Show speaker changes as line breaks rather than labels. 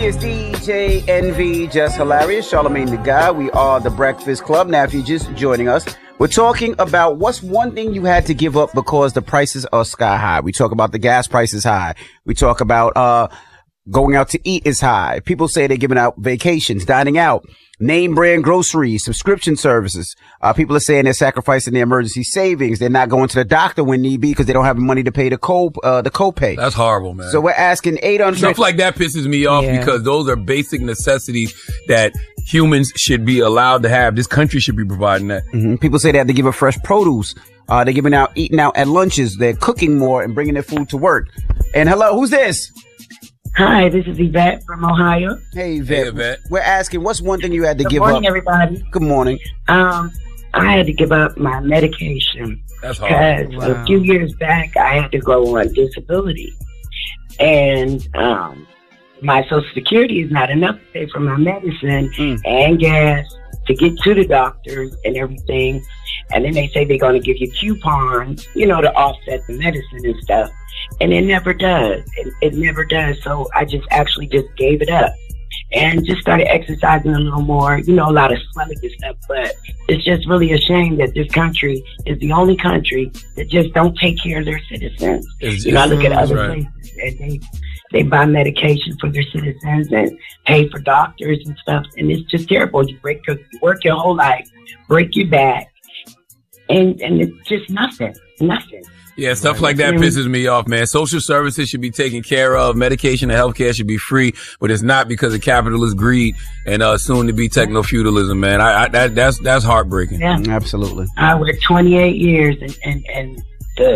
It's DJ NV, Just Hilarious, Charlamagne the Guy. We are the Breakfast Club. Now, if you're just joining us, we're talking about what's one thing you had to give up because the prices are sky high. We talk about the gas prices high. We talk about going out to eat is high. People say they're giving out vacations, dining out, name brand groceries, subscription services. People are saying they're sacrificing their emergency savings. They're not going to the doctor when need be because they don't have money to pay the copay.
That's horrible, man.
So we're asking 800.
Stuff like that pisses me off because those are basic necessities that humans should be allowed to have. This country should be providing that.
Mm-hmm. People say they have to give up fresh produce. They're eating out at lunches. They're cooking more and bringing their food to work. And hello, who's this?
Hi, this is Yvette from Ohio.
Hey, Yvette. We're asking, what's one thing you had to give up?
Good morning, everybody.
Good morning.
I had to give up my medication.
That's hard.
Because a few years back, I had to go on disability. And my Social Security is not enough to pay for my medicine and gas to get to the doctors and everything. And then they say they're going to give you coupons, to offset the medicine and stuff. And it never does. It never does. So I just gave it up and just started exercising a little more, a lot of swelling and stuff. But it's just really a shame that this country is the only country that just don't take care of their citizens. I look at other places and they buy medication for their citizens and pay for doctors and stuff. And it's just terrible. You work your whole life, break your back, and it's just nothing.
Yeah, stuff like that pisses me off, man. Social services should be taken care of. Medication and healthcare should be free, but it's not because of capitalist greed and soon to be techno-feudalism, man. That's heartbreaking.
Yeah,
absolutely.
I worked 28 years and